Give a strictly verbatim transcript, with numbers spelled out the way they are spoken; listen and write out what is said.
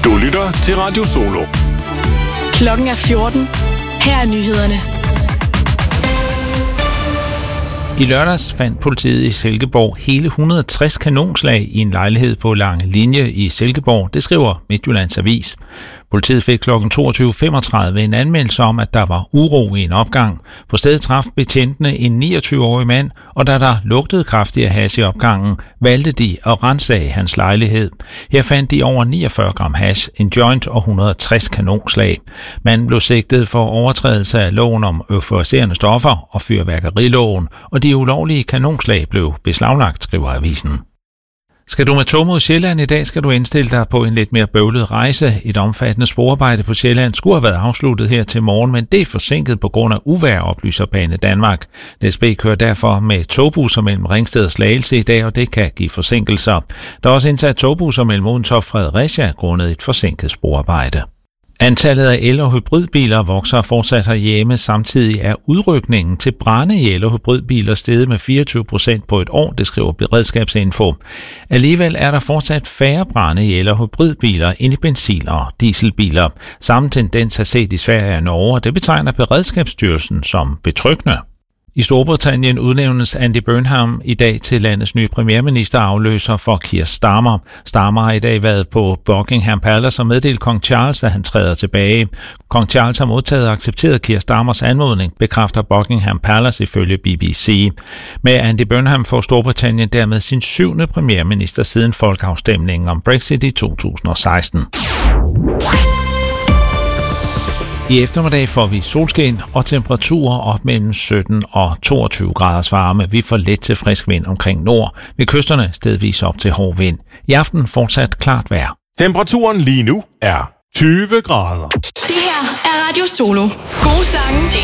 Du lytter til Radio Solo. Klokken er fjorten. Her er nyhederne. I lørdags fandt politiet i Silkeborg hele et hundrede og tres kanonslag i en lejlighed på Lange Linje i Silkeborg, det skriver Midtjyllands Avis. Politiet fik klokken toogtyve femogtredive en anmeldelse om, at der var uro i en opgang. På stedet traf betjentene en niogtyve-årig mand, og da der lugtede kraftig af hash i opgangen, valgte de at ransage hans lejlighed. Her fandt de over niogfyrre gram hash, en joint og et hundrede og tres kanonslag. Manden blev sigtet for overtrædelse af loven om euforiserende stoffer og fyrværkeriloven, og de ulovlige kanonslag blev beslaglagt, skriver avisen. Skal du med tog mod Sjælland i dag, skal du indstille dig på en lidt mere bøvlet rejse. Et omfattende sporarbejde på Sjælland skulle have været afsluttet her til morgen, men det er forsinket på grund af uvejr, oplyser Banedanmark. D S B kører derfor med togbusser mellem Ringsted og Slagelse i dag, og det kan give forsinkelser. Der er også indsat togbusser mellem Odense og Fredericia grundet et forsinket sporarbejde. Antallet af el- og hybridbiler vokser fortsat herhjemme. Samtidig er udrykningen til brande i el- og hybridbiler steget med fireogtyve procent på et år, det skriver Beredskabsinfo. Alligevel er der fortsat færre brande i el- og hybridbiler end i benzin- og dieselbiler. Samme tendens er set i Sverige og Norge, og det betegner Beredskabsstyrelsen som betryggende. I Storbritannien udnævnes Andy Burnham i dag til landets nye premierminister afløser for Keir Starmer. Starmer har i dag været på Buckingham Palace og meddelt kong Charles, at han træder tilbage. Kong Charles har modtaget og accepteret Keir Starmers anmodning, bekræfter Buckingham Palace ifølge B B C. Med Andy Burnham får Storbritannien dermed sin syvende premierminister siden folkeafstemningen om Brexit i to tusind og seksten. I eftermiddag får vi solskin og temperaturer op mellem sytten og toogtyve graders varme. Vi får let til frisk vind omkring nord. Ved kysterne stedvis op til hård vind. I aften fortsat klart vejr. Temperaturen lige nu er tyve grader. Det her er Radio Solo. Gode sange til